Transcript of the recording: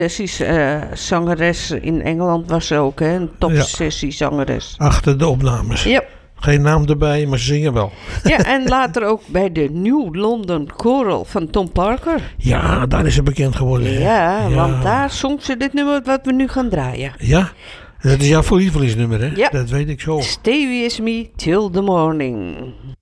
zangeres in Engeland was ze ook, hè? Een top-sessie zangeres. Achter de opnames. Ja. Geen naam erbij, maar ze zingen wel. Ja, en later ook bij de New London Choral van Tom Parker. Ja, daar is ze bekend geworden. Ja, want daar zong ze dit nummer wat we nu gaan draaien. Ja, dat is jouw lievelingsnummer, hè? Ja. Dat weet ik zo. Stay with me till the morning.